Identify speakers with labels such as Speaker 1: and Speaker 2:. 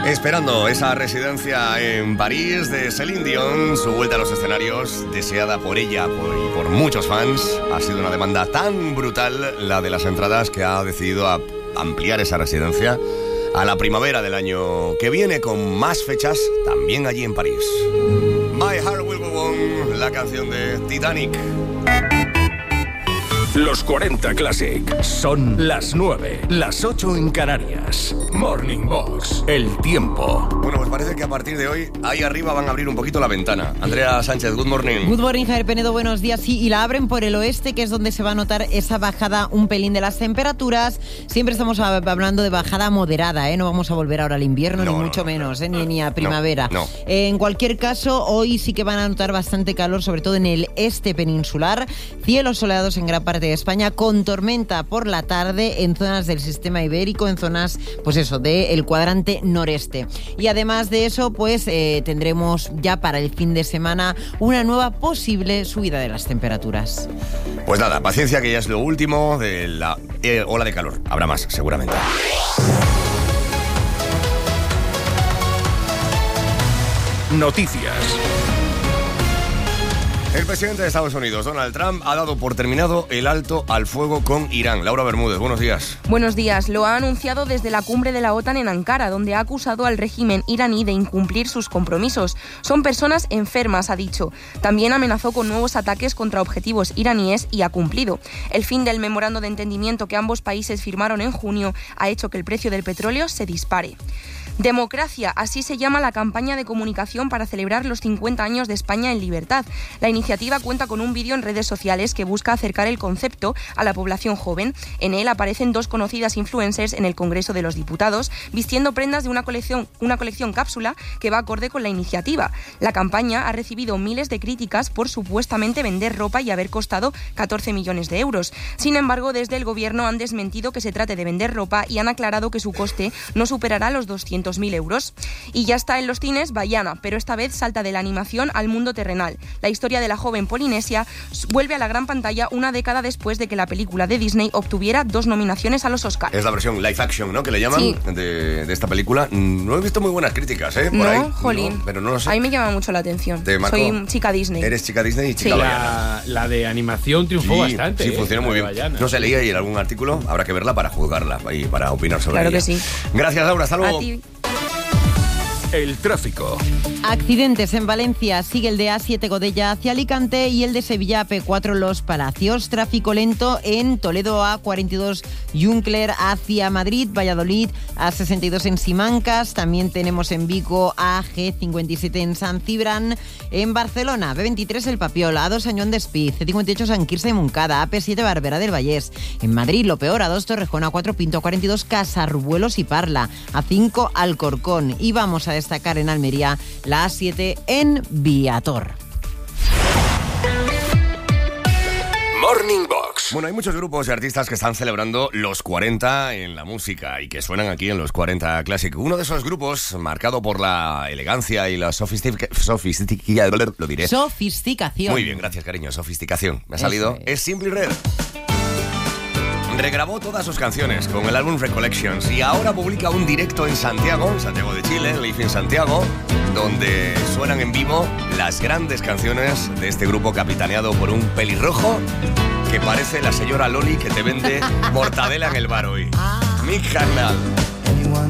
Speaker 1: Esperando esa residencia en París de Céline Dion, su vuelta a los escenarios, deseada por ella y por muchos fans. Ha sido una demanda tan brutal la de las entradas que ha decidido ampliar esa residencia a la primavera del año que viene, con más fechas también allí en París. My Heart Will Go On, la canción de Titanic.
Speaker 2: Los 40 Classic. Son las 9, las 8 en Canarias. Morning Box. El tiempo.
Speaker 1: Bueno, pues parece que a partir de hoy ahí arriba van a abrir un poquito la ventana. Andrea Sánchez, good morning.
Speaker 3: Good morning, Javier Penedo, buenos días. Sí, y la abren por el oeste, que es donde se va a notar esa bajada un pelín de las temperaturas. Siempre estamos hablando de bajada moderada, ¿eh? No vamos a volver ahora al invierno, ni mucho menos, ni a primavera.
Speaker 1: No.
Speaker 3: En cualquier caso, hoy sí que van a notar bastante calor, sobre todo en el este peninsular. Cielos soleados en gran parte de España, con tormenta por la tarde en zonas del sistema ibérico, en zonas, pues eso, del cuadrante noreste. Y además de eso, pues tendremos ya para el fin de semana una nueva posible subida de las temperaturas.
Speaker 1: Pues nada, paciencia, que ya es lo último de la ola de calor. Habrá más, seguramente.
Speaker 2: Noticias.
Speaker 1: El presidente de Estados Unidos, Donald Trump, ha dado por terminado el alto al fuego con Irán. Laura Bermúdez, buenos días.
Speaker 4: Buenos días. Lo ha anunciado desde la cumbre de la OTAN en Ankara, donde ha acusado al régimen iraní de incumplir sus compromisos. Son personas enfermas, ha dicho. También amenazó con nuevos ataques contra objetivos iraníes y ha cumplido. El fin del memorando de entendimiento que ambos países firmaron en junio ha hecho que el precio del petróleo se dispare. Democracia, así se llama la campaña de comunicación para celebrar los 50 años de España en libertad. La iniciativa cuenta con un vídeo en redes sociales que busca acercar el concepto a la población joven. En él aparecen dos conocidas influencers en el Congreso de los Diputados vistiendo prendas de una colección cápsula que va acorde con la iniciativa. La campaña ha recibido miles de críticas por supuestamente vender ropa y haber costado 14 millones de euros. Sin embargo, desde el Gobierno han desmentido que se trate de vender ropa y han aclarado que su coste no superará los 200.000 euros. Y ya está en los cines Vaiana, pero esta vez salta de la animación al mundo terrenal. La historia de la joven polinesia vuelve a la gran pantalla una década después de que la película de Disney obtuviera 2 nominaciones a los Oscars.
Speaker 1: Es la versión live action, ¿no?, que le llaman, sí, de esta película. No he visto muy buenas críticas, ¿eh? Por
Speaker 4: no,
Speaker 1: ahí.
Speaker 4: Jolín.
Speaker 1: No, pero no lo sé.
Speaker 4: A mí me llama mucho la atención. Soy chica Disney.
Speaker 1: Eres chica Disney y chica Vaiana.
Speaker 5: La de animación triunfó bastante.
Speaker 1: Sí, funciona muy bien.
Speaker 5: Vaiana.
Speaker 1: No se leía ahí en algún artículo. Habrá que verla para juzgarla y para opinar sobre ella.
Speaker 4: Claro que sí.
Speaker 1: Gracias, Laura. Hasta luego.
Speaker 4: A ti.
Speaker 2: El tráfico.
Speaker 3: Accidentes en Valencia. Sigue el de A7 Godella hacia Alicante y el de Sevilla P4 Los Palacios. Tráfico lento en Toledo A42 Juncler hacia Madrid, Valladolid A62 en Simancas. También tenemos en Vigo AG57 en San Cibrán. En Barcelona B23 El Papiol, A2 Añón de Espí, C58 San Quirze y Montcada, AP7 Barberà del Vallès. En Madrid lo peor, A2 Torrejón, A4 Pinto, A42 Casarrubuelos y Parla, A5 Alcorcón. Y vamos a destacar en Almería la A7 en Viator.
Speaker 2: Morning Box.
Speaker 1: Bueno, hay muchos grupos y artistas que están celebrando los 40 en la música y que suenan aquí en los 40 Classic. Uno de esos grupos, marcado por la elegancia y la sofisticación, lo diré.
Speaker 3: Sofisticación.
Speaker 1: Muy bien, gracias, cariño. Sofisticación. Me ha salido. Es Simply Red. Regrabó todas sus canciones con el álbum Recollections y ahora publica un directo en Santiago de Chile, Live in Santiago, donde suenan en vivo las grandes canciones de este grupo capitaneado por un pelirrojo que parece la señora Loli que te vende mortadela en el bar hoy. Mick Hucknall.